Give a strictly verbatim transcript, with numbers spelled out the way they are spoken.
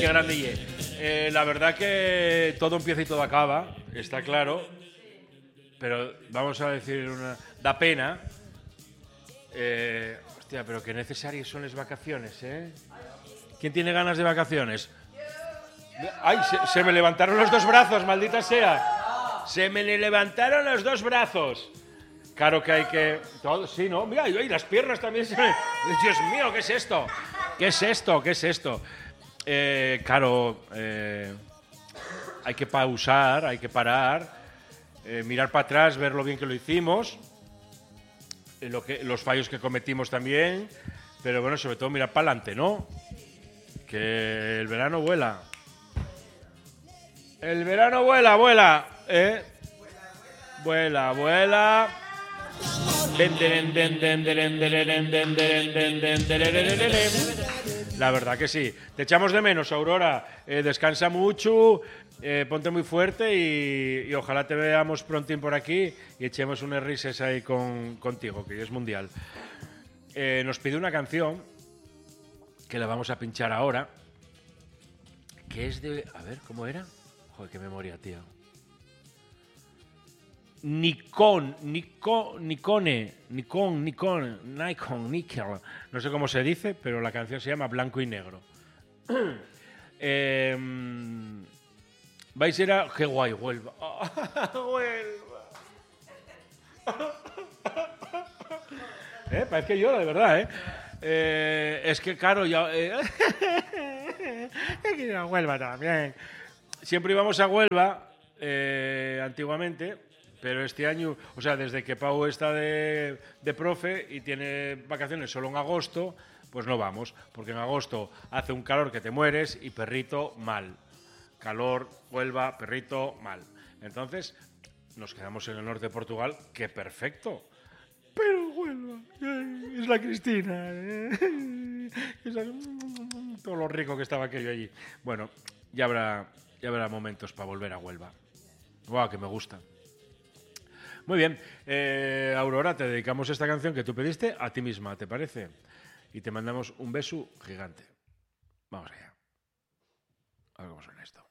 qué grande y eh, la verdad que todo empieza y todo acaba, está claro. Pero vamos a decir una... Da pena. Eh, hostia, pero qué necesarias son las vacaciones, ¿eh? ¿Quién tiene ganas de vacaciones? ¡Ay! Se, se me levantaron los dos brazos, maldita sea. Se me levantaron los dos brazos. Claro que hay que... Todo, sí, ¿no? Mira, y las piernas también se me... Dios mío, ¿qué es esto? ¿Qué es esto? ¿Qué es esto? Eh, claro, eh, hay que pausar, hay que parar, eh, mirar para atrás, ver lo bien que lo hicimos, eh, lo que, los fallos que cometimos también, pero bueno, sobre todo mirar para adelante, ¿no? Que el verano vuela. El verano vuela, vuela, ¿eh? Vuela, vuela. La verdad que sí. Te echamos de menos, Aurora. Eh, descansa mucho, eh, ponte muy fuerte y, y ojalá te veamos prontín por aquí y echemos unas risas ahí con, contigo, que es mundial. Eh, nos pide una canción que la vamos a pinchar ahora, que es de... A ver, ¿cómo era? Joder, qué memoria, tío. Nikon, Nikon, Nikone, Nikon, Nikon, Nikon, Nickel. No sé cómo se dice, pero la canción se llama Blanco y Negro. eh, vais a ir a... ¡Qué guay, Huelva! ¡Huelva! ¿Eh? Parece que llora, de verdad, ¿eh? eh es que, claro, ya... Eh, hay que ir a Huelva también. Siempre íbamos a Huelva, eh, antiguamente... Pero este año, o sea, desde que Pau está de, de profe y tiene vacaciones solo en agosto, pues no vamos, porque en agosto hace un calor que te mueres y perrito mal. Calor, Huelva, perrito mal. Entonces, nos quedamos en el norte de Portugal, que perfecto. Pero Huelva, es la Cristina. Es la, todo lo rico que estaba aquello allí. Bueno, ya habrá, ya habrá momentos para volver a Huelva. Guau, que me gusta. Muy bien, eh, Aurora, te dedicamos esta canción que tú pediste a ti misma, ¿te parece? Y te mandamos un beso gigante. Vamos allá. A ver cómo suena esto.